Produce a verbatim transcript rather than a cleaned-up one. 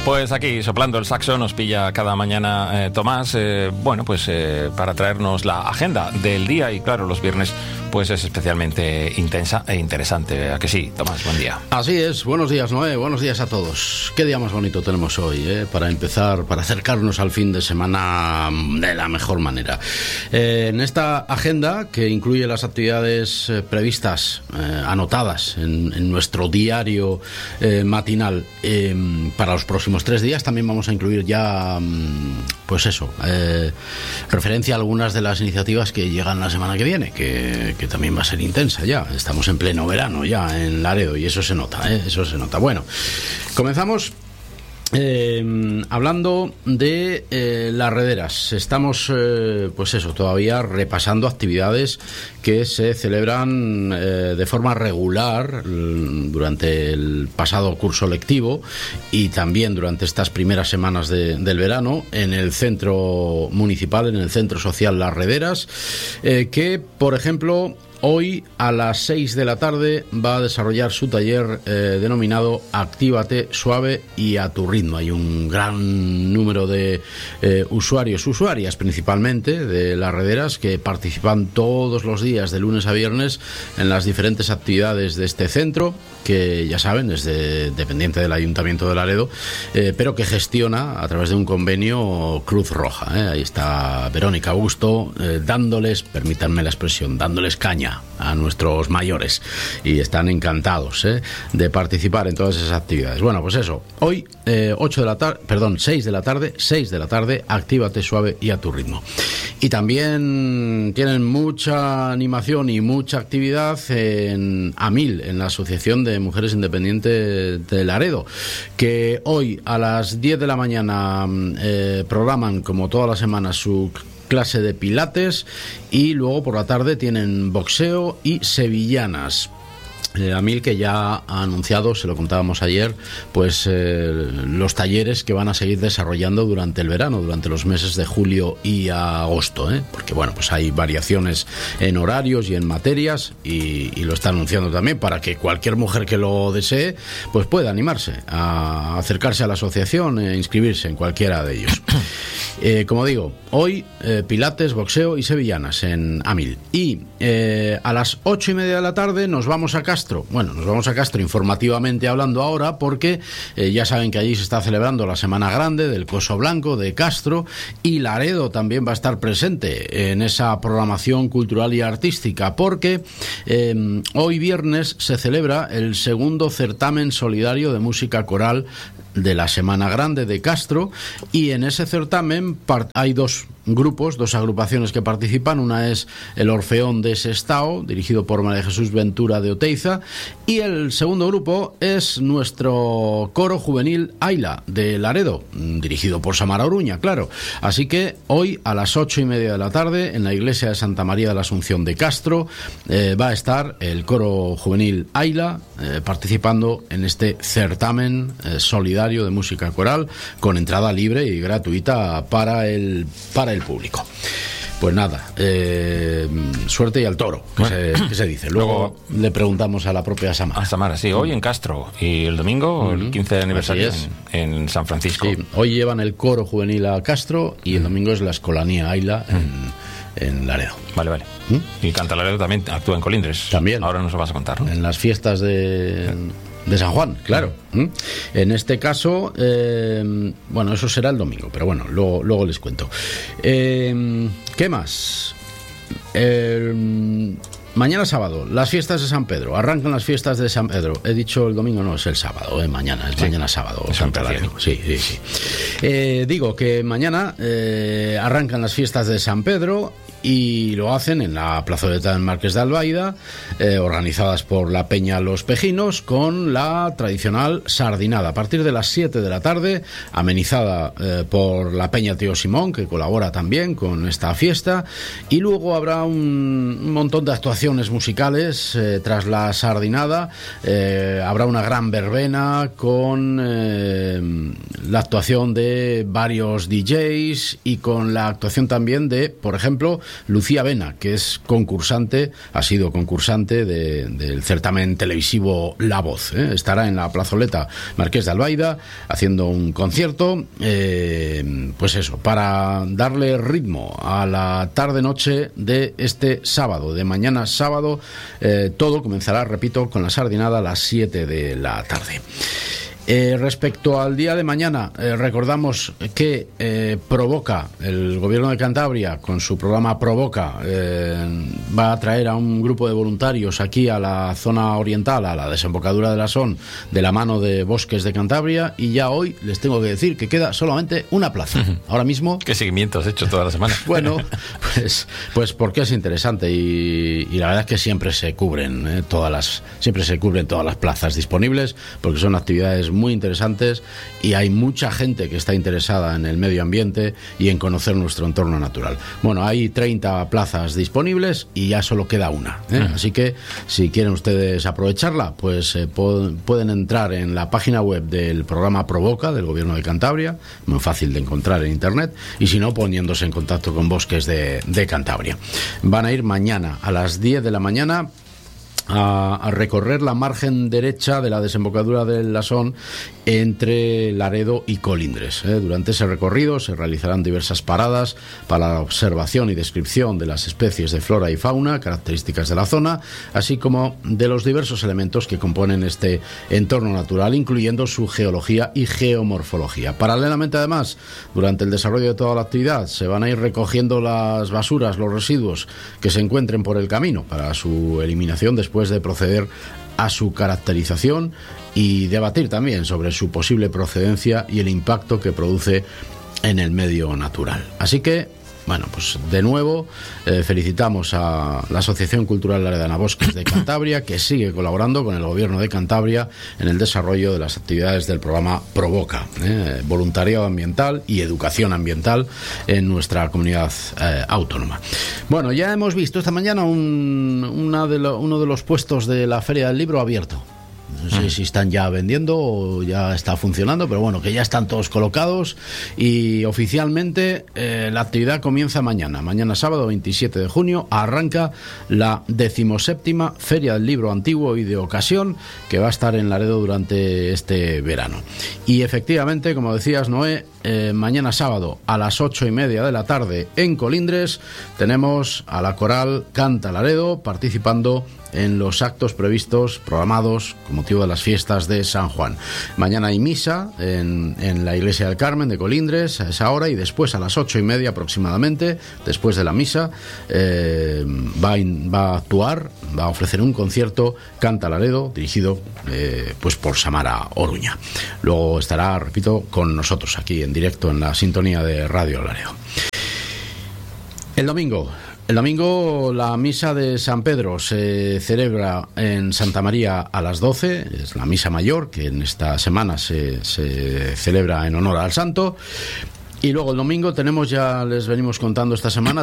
Pues aquí, soplando el saxo, nos pilla cada mañana eh, Tomás, eh, bueno, pues eh, para traernos la agenda del día, y claro, los viernes pues es especialmente intensa e interesante. ¿A que sí, Tomás? Buen día. Así es, buenos días, Noé, buenos días a todos. Qué día más bonito tenemos hoy, ¿eh? Para empezar, para acercarnos al fin de semana de la mejor manera. Eh, en esta agenda, que incluye las actividades eh, previstas, eh, anotadas en, en nuestro diario eh, matinal eh, para los próximos tres días, también vamos a incluir ya, pues eso, eh, referencia a algunas de las iniciativas que llegan la semana que viene, que, que también va a ser intensa ya. Estamos en pleno verano ya en Laredo y eso se nota, ¿eh? Eso se nota. Bueno, comenzamos Eh, hablando de eh, las rederas. Estamos, eh, pues eso, todavía repasando actividades que se celebran eh, de forma regular durante el pasado curso lectivo y también durante estas primeras semanas de, del verano en el centro municipal, en el centro social Las Rederas, eh, que, por ejemplo, hoy a las seis de la tarde va a desarrollar su taller eh, denominado Actívate suave y a tu ritmo. Hay un gran número de eh, usuarios, usuarias principalmente, de Las Rederas, que participan todos los días de lunes a viernes en las diferentes actividades de este centro, que ya saben, es de, dependiente del Ayuntamiento de Laredo, eh, pero que gestiona a través de un convenio Cruz Roja, ¿eh? Ahí está Verónica Augusto eh, dándoles, permítanme la expresión, dándoles caña a nuestros mayores, y están encantados ¿eh? de participar en todas esas actividades. Bueno, pues eso, hoy eh, ocho de la tarde, perdón, seis de la tarde, seis de la tarde, Actívate suave y a tu ritmo. Y también tienen mucha animación y mucha actividad en AMIL, en la Asociación de Mujeres Independientes de Laredo, que hoy a las diez de la mañana eh, programan, como toda la semana, su clase de pilates, y luego por la tarde tienen boxeo y sevillanas. Eh, Amil, que ya ha anunciado, se lo contábamos ayer, pues eh, los talleres que van a seguir desarrollando durante el verano, durante los meses de julio y agosto, ¿eh? Porque bueno, pues hay variaciones en horarios y en materias, y, y lo está anunciando también para que cualquier mujer que lo desee pues pueda animarse a acercarse a la asociación e inscribirse en cualquiera de ellos. Eh, como digo, hoy eh, pilates, boxeo y sevillanas en Amil. Y eh, a las ocho y media de la tarde nos vamos a Castro. Bueno, nos vamos a Castro informativamente hablando ahora, porque eh, ya saben que allí se está celebrando la Semana Grande del Coso Blanco de Castro, y Laredo también va a estar presente en esa programación cultural y artística, porque eh, hoy viernes se celebra el segundo certamen solidario de música coral de la Semana Grande de Castro, y en ese certamen hay dos grupos, dos agrupaciones que participan. Una es el Orfeón de Sestao, dirigido por María Jesús Ventura de Oteiza, y el segundo grupo es nuestro coro juvenil Aila de Laredo, dirigido por Samara Oruña, claro. Así que hoy a las ocho y media de la tarde en la iglesia de Santa María de la Asunción de Castro eh, va a estar el coro juvenil Aila eh, participando en este certamen eh, solidario de música coral, con entrada libre y gratuita para el para el público. Pues nada, eh, suerte y al toro, que, bueno, se, que se dice. Luego, luego le preguntamos a la propia Samara. A Samara, sí, hoy en Castro, y el domingo, uh-huh, el quince de aniversario en, en San Francisco. Sí, hoy llevan el coro juvenil a Castro y el uh-huh. domingo es la escolanía Aila en, uh-huh. en Laredo. Vale, vale. ¿Mm? Y Canta Laredo también actúa en Colindres. También. Ahora nos lo vas a contar, ¿no? En las fiestas de... de San Juan, claro. ¿Mm? En este caso, eh, bueno, eso será el domingo, pero bueno, luego, luego les cuento. Eh, ¿Qué más? Eh, mañana sábado, las fiestas de San Pedro. Arrancan las fiestas de San Pedro. He dicho el domingo, no, es el sábado, eh, mañana, es sí. mañana sábado. Es Santa Laredo. Sí, sí, sí. Eh, digo que mañana eh, arrancan las fiestas de San Pedro, y lo hacen en la plazoleta del Marqués de Albaida, eh, organizadas por la Peña Los Pejinos, con la tradicional sardinada a partir de las siete de la tarde, amenizada eh, por la Peña Tío Simón, que colabora también con esta fiesta, y luego habrá un, un montón de actuaciones musicales eh, tras la sardinada. Eh, habrá una gran verbena con eh, la actuación de varios D Js y con la actuación también de, por ejemplo, Lucía Vena, que es concursante, ha sido concursante de, del certamen televisivo La Voz. ¿eh? Estará en la plazoleta Marqués de Albaida haciendo un concierto, eh, pues eso, para darle ritmo a la tarde-noche de este sábado, de mañana sábado. Eh, todo comenzará, repito, con la sardinada a las siete de la tarde. Eh, respecto al día de mañana, eh, recordamos que eh, Provoca, el gobierno de Cantabria, con su programa Provoca, eh, va a traer a un grupo de voluntarios aquí a la zona oriental, a la desembocadura de la Son, de la mano de Bosques de Cantabria, y ya hoy les tengo que decir que queda solamente una plaza. Uh-huh. Ahora mismo... ¿Qué seguimiento has hecho toda la semana? Bueno, pues, pues porque es interesante y, y la verdad es que siempre se cubren eh, todas las, siempre se cubren todas las plazas disponibles, porque son actividades muy interesantes y hay mucha gente que está interesada en el medio ambiente y en conocer nuestro entorno natural. Bueno, hay treinta plazas disponibles y ya solo queda una, ¿eh? Uh-huh. Así que si quieren ustedes aprovecharla, pues eh, po- pueden entrar en la página web del programa Provoca del Gobierno de Cantabria, muy fácil de encontrar en internet, y si no, poniéndose en contacto con Bosques de, de Cantabria. Van a ir mañana a las diez de la mañana A, a recorrer la margen derecha de la desembocadura del Lasón entre Laredo y Colindres. ¿eh? Durante ese recorrido se realizarán diversas paradas para la observación y descripción de las especies de flora y fauna características de la zona, así como de los diversos elementos que componen este entorno natural, incluyendo su geología y geomorfología. Paralelamente, además, durante el desarrollo de toda la actividad, se van a ir recogiendo las basuras, los residuos que se encuentren por el camino para su eliminación después después de proceder a su caracterización y debatir también sobre su posible procedencia y el impacto que produce en el medio natural. Así que, bueno, pues de nuevo eh, felicitamos a la Asociación Cultural Laredana Bosques de Cantabria, que sigue colaborando con el Gobierno de Cantabria en el desarrollo de las actividades del programa Provoca, eh, voluntariado ambiental y educación ambiental en nuestra comunidad eh, autónoma. Bueno, ya hemos visto esta mañana un, una de lo, uno de los puestos de la Feria del Libro abierto. No sé si están ya vendiendo o ya está funcionando, pero bueno, que ya están todos colocados y oficialmente eh, la actividad comienza mañana. Mañana sábado veintisiete de junio arranca la decimoséptima Feria del Libro Antiguo y de Ocasión, que va a estar en Laredo durante este verano. Y efectivamente, como decías, Noé, eh, mañana sábado a las ocho y media de la tarde en Colindres tenemos a la coral Canta Laredo participando en los actos previstos, programados con motivo de las fiestas de San Juan. Mañana hay misa en, en la iglesia del Carmen de Colindres a esa hora, y después a las ocho y media aproximadamente, después de la misa, eh, va, a in, va a actuar, va a ofrecer un concierto Canta Laredo, dirigido eh, pues por Samara Oruña. Luego estará, repito, con nosotros aquí en directo en la sintonía de Radio Laredo. El domingo El domingo la misa de San Pedro se celebra en Santa María a las doce, es la misa mayor que en esta semana se, se celebra en honor al santo. Y luego el domingo tenemos, ya les venimos contando esta semana,